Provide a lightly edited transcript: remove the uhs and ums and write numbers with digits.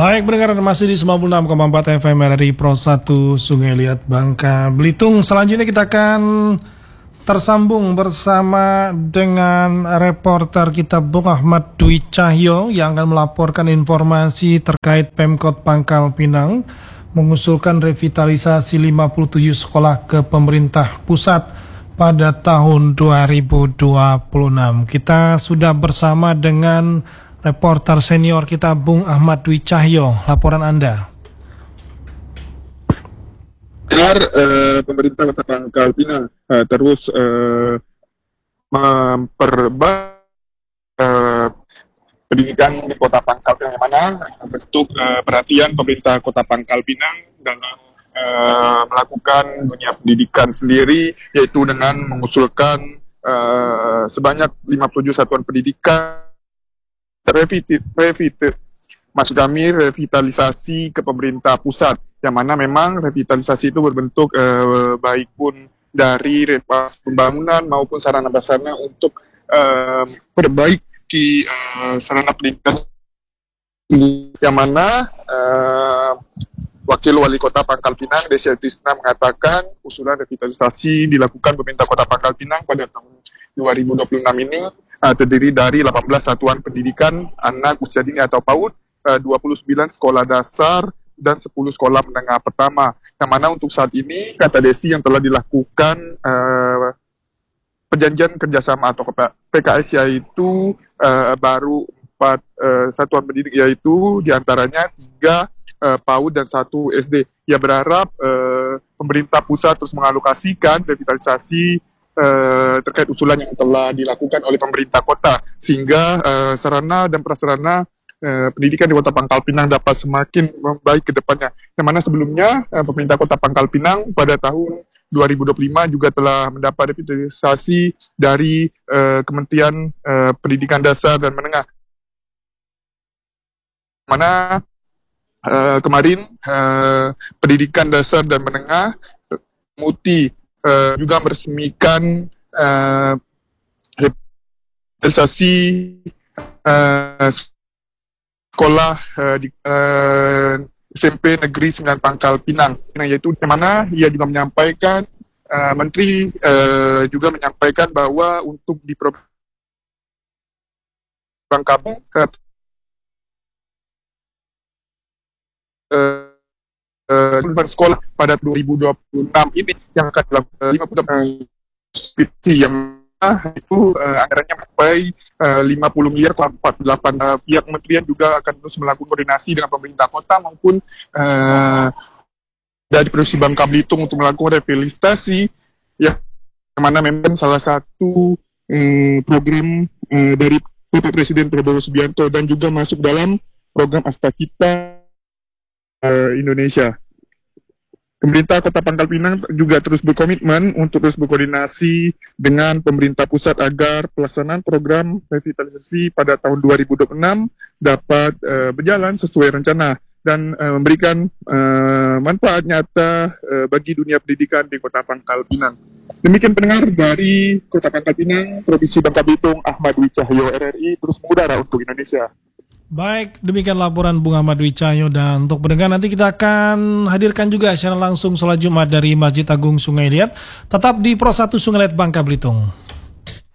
Baik, pendengar masih di 96,4 FM RRI Pro 1 Sungai Liat Bangka Belitung. Selanjutnya kita akan tersambung bersama dengan reporter kita Bung Ahmad Dwi Cahyo yang akan melaporkan informasi terkait Pemkot Pangkal Pinang mengusulkan revitalisasi 57 sekolah ke pemerintah pusat pada tahun 2026. Kita sudah bersama dengan reporter senior kita Bung Ahmad Dwi Cahyo. Laporan Anda. Pemerintah Kota Pangkal Pinang terus memperbaiki pendidikan di Kota Pangkal Pinang, yang mana bentuk perhatian pemerintah Kota Pangkal Pinang dalam melakukan dunia pendidikan sendiri, yaitu dengan mengusulkan sebanyak 57 satuan pendidikan revitalisasi ke pemerintah pusat, yang mana memang revitalisasi itu berbentuk baik pun dari pembangunan maupun sarana prasarana untuk perbaiki sarana pendidikan, yang mana Wakil Wali Kota Pangkal Pinang Desi Tisna mengatakan usulan revitalisasi dilakukan pemerintah Kota Pangkal Pinang pada tahun 2026 ini terdiri dari 18 satuan pendidikan anak usia dini atau PAUD, 29 sekolah dasar, dan 10 sekolah menengah pertama. Yang mana untuk saat ini, kata Desi, yang telah dilakukan perjanjian kerjasama atau PKS, yaitu baru 4 satuan pendidik, yaitu diantaranya 3 PAUD dan 1 SD. Ia berharap pemerintah pusat terus mengalokasikan revitalisasi terkait usulan yang telah dilakukan oleh pemerintah kota, sehingga sarana dan prasarana pendidikan di Kota Pangkal Pinang dapat semakin membaik ke depannya. Yang mana sebelumnya pemerintah Kota Pangkal Pinang pada tahun 2025 juga telah mendapat revitalisasi dari Kementerian Pendidikan Dasar dan Menengah. Mana kemarin Pendidikan Dasar dan Menengah Muti juga meresmikan revitalisasi sekolah di SMP Negeri 9 Pangkal Pinang, yaitu di mana ia juga menyampaikan, Menteri juga menyampaikan bahwa untuk di program kampung sekolah pada 2026 ini yang akan dilakukan 50 yang itu anggarannya mencapai 50 miliar ke 48. Pihak kementerian juga akan terus melakukan koordinasi dengan pemerintah kota maupun dari Provinsi Bangka Belitung untuk melakukan revitalisasi, yang mana memang salah satu program dari Bapak Presiden Prabowo Subianto dan juga masuk dalam program Astacita Indonesia. Pemerintah Kota Pangkal Pinang juga terus berkomitmen untuk terus berkoordinasi dengan pemerintah pusat agar pelaksanaan program revitalisasi pada tahun 2026 dapat berjalan sesuai rencana dan memberikan manfaat nyata bagi dunia pendidikan di Kota Pangkal Pinang. Demikian pendengar dari Kota Pangkal Pinang, Provinsi Bangka Belitung, Ahmad Dwi Cahyo, RRI terus mengudara untuk Indonesia. Baik, demikian laporan Bung Ahmad Dwi Cahyo, dan untuk pendengar nanti kita akan hadirkan juga secara langsung sholat Jumat dari Masjid Agung Sungai Liat, tetap di Pro 1 Sungai Liat Bangka Belitung.